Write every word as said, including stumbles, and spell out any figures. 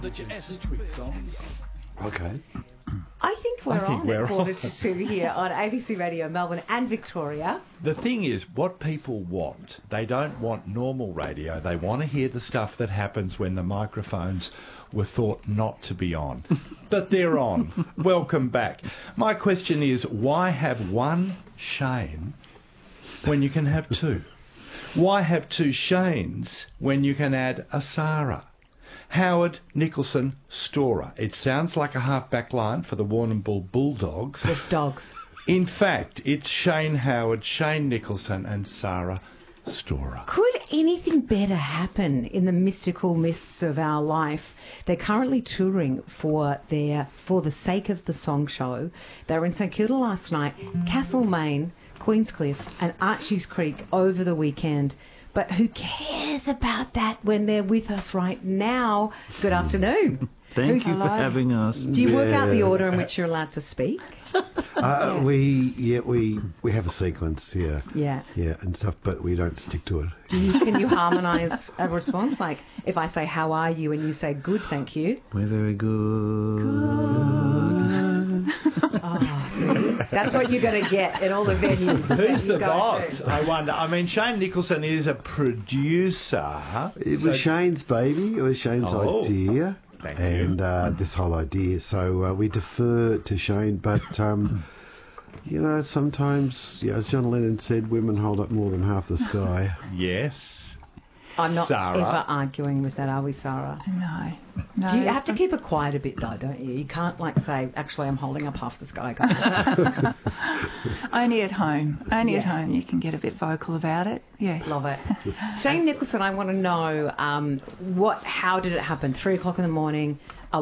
The Jazz Twig songs. Okay. I think we're I think on we're at quarter on. to two here on A B C Radio Melbourne and Victoria. The thing is, what people want, they don't want normal radio. They want to hear the stuff that happens when the microphones were thought not to be on. But they're on. Welcome back. My question is, why have one Shane when you can have two? Why have two Shanes when you can add a Sarah? Howard, Nicholson, Storer. It sounds like a half-back line for the Warrnambool Bulldogs. Just dogs. In fact, it's Shane Howard, Shane Nicholson and Sarah Storer. Could anything better happen in the mystical mists of our life? They're currently touring for their For the Sake of the Song show. They were in St Kilda last night, Castlemaine, Queenscliff and Archies Creek over the weekend. But who cares about that when they're with us right now? Good afternoon. Thank Who's you for alive? having us. Do you work out the Yeah. order in which you're allowed to speak? Uh, we yeah we we have a sequence, yeah, Yeah. yeah, and stuff, but we don't stick to it. Do you, can you harmonise a response? Like if I say, how are you? And you say, good, thank you. We're very good. Oh, see? That's what you're going to get in all the venues. that Who's you the go boss? to. I wonder. I mean, Shane Nicholson is a producer. It So- was Shane's baby. It was Shane's Oh. idea, Thank you. and uh, this whole idea. So uh, we defer to Shane, but um, you know, sometimes, yeah, as John Lennon said, women hold up more than half the sky. Yes. I'm not Sarah. ever arguing with that, are we, Sarah? No. no. Do you have to keep it quiet a bit, though, don't you? You can't, like, say, actually, I'm holding up half the sky, guys. Only at home. Only at Yeah. home you can get a bit vocal about it. Yeah. Love it. Shane Nicholson, I want to know um, what. How did it happen? Three o'clock in the morning.